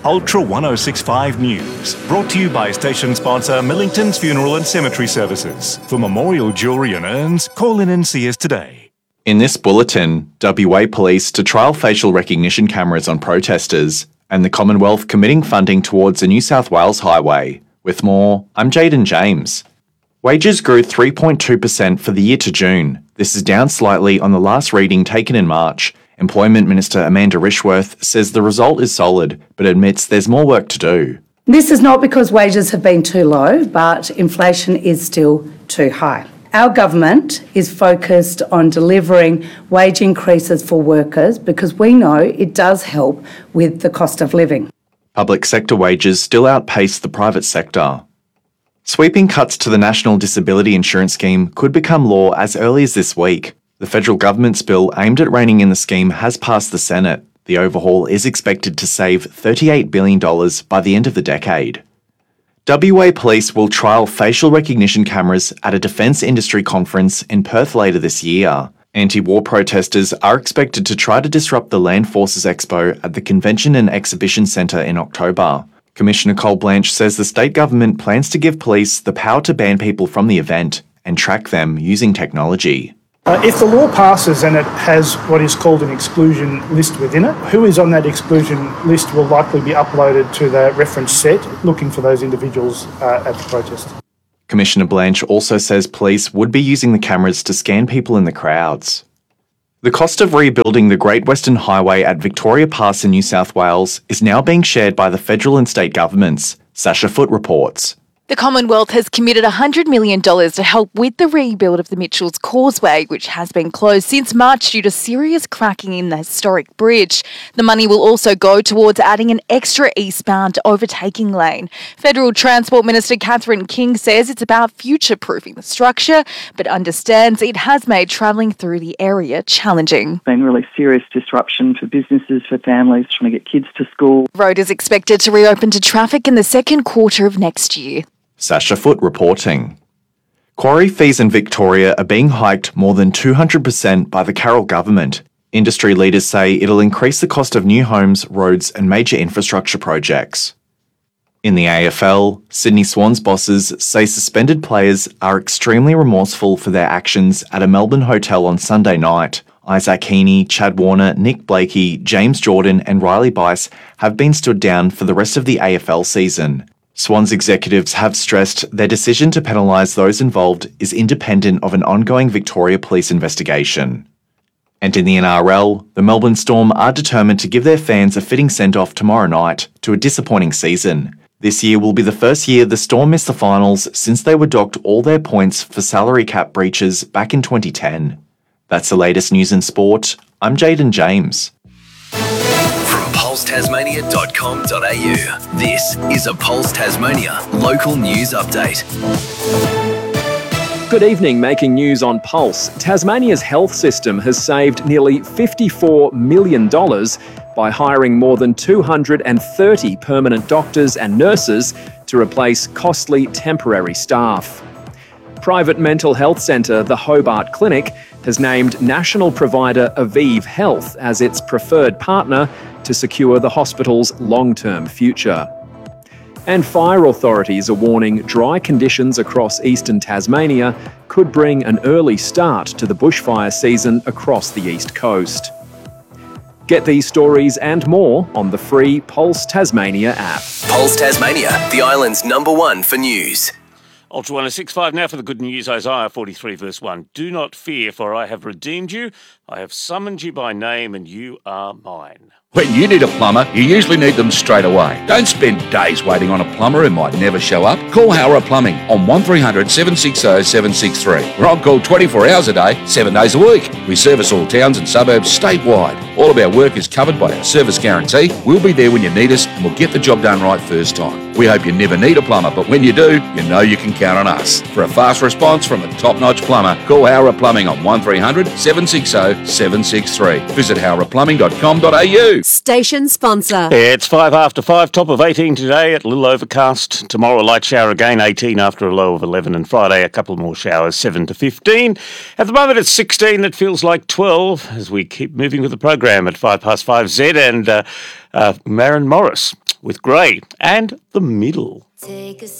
Ultra 1065 News, brought to you by station sponsor Millington's Funeral and Cemetery Services. For memorial jewellery and urns, call in and see us today. In this bulletin, WA Police to trial facial recognition cameras on protesters, and the Commonwealth committing funding towards a New South Wales highway. With more, I'm Jaden James. Wages grew 3.2% for the year to June. This is down slightly on the last reading taken in March. Employment Minister Amanda Rishworth says the result is solid, but admits there's more work to do. This is not because wages have been too low, but inflation is still too high. Our government is focused on delivering wage increases for workers because we know it does help with the cost of living. Public sector wages still outpace the private sector. Sweeping cuts to the National Disability Insurance Scheme could become law as early as this week. The federal government's bill aimed at reining in the scheme has passed the Senate. The overhaul is expected to save $38 billion by the end of the decade. WA Police will trial facial recognition cameras at a defence industry conference in Perth later this year. Anti-war protesters are expected to try to disrupt the Land Forces Expo at the Convention and Exhibition Centre in October. Commissioner Cole Blanche says the state government plans to give police the power to ban people from the event and track them using technology. If the law passes and it has what is called an exclusion list within it, who is on that exclusion list will likely be uploaded to the reference set, looking for those individuals at the protest. Commissioner Blanche also says police would be using the cameras to scan people in the crowds. The cost of rebuilding the Great Western Highway at Victoria Pass in New South Wales is now being shared by the federal and state governments. Sasha Foote reports. The Commonwealth has committed $100 million to help with the rebuild of the Mitchells Causeway, which has been closed since March due to serious cracking in the historic bridge. The money will also go towards adding an extra eastbound overtaking lane. Federal Transport Minister Catherine King says it's about future-proofing the structure, but understands it has made travelling through the area challenging. It's been really serious disruption for businesses, for families trying to get kids to school. The road is expected to reopen to traffic in the second quarter of next year. Sasha Foote reporting. Quarry fees in Victoria are being hiked more than 200% by the Carroll government. Industry leaders say it'll increase the cost of new homes, roads and major infrastructure projects. In the AFL, Sydney Swans bosses say suspended players are extremely remorseful for their actions at a Melbourne hotel on Sunday night. Isaac Heaney, Chad Warner, Nick Blakey, James Jordan and Riley Bice have been stood down for the rest of the AFL season. Swans executives have stressed their decision to penalise those involved is independent of an ongoing Victoria Police investigation. And in the NRL, the Melbourne Storm are determined to give their fans a fitting send-off tomorrow night to a disappointing season. This year will be the first year the Storm missed the finals since they were docked all their points for salary cap breaches back in 2010. That's the latest news in sport. I'm Jaden James. PulseTasmania.com.au. This is a Pulse Tasmania local news update. Good evening, making news on Pulse. Tasmania's health system has saved nearly $54 million by hiring more than 230 permanent doctors and nurses to replace costly temporary staff. Private mental health centre The Hobart Clinic has named national provider Avive Health as its preferred partner to secure the hospital's long-term future. And fire authorities are warning dry conditions across eastern Tasmania could bring an early start to the bushfire season across the east coast. Get these stories and more on the free Pulse Tasmania app. Pulse Tasmania, the island's #1 for news. Ultra 1065 now for the good news. Isaiah 43 verse 1. Do not fear, for I have redeemed you. I have summoned you by name, and you are mine. When you need a plumber, you usually need them straight away. Don't spend days waiting on a plumber who might never show up. Call Howrah Plumbing on 1300 760 763. We're on call 24 hours a day, 7 days a week. We service all towns and suburbs statewide. All of our work is covered by our service guarantee. We'll be there when you need us and we'll get the job done right first time. We hope you never need a plumber, but when you do, you know you can count on us. For a fast response from a top-notch plumber, call Howrah Plumbing on 1300 760 763. Visit howrahplumbing.com.au. Station sponsor. It's 5 after 5, top of 18 today, at a little overcast. Tomorrow, a light shower again, 18 after a low of 11. And Friday, a couple more showers, 7 to 15. At the moment, it's 16. It feels like 12 as we keep moving with the program at 5 past 5. Zed and Maren Morris with Grey and The Middle. Take a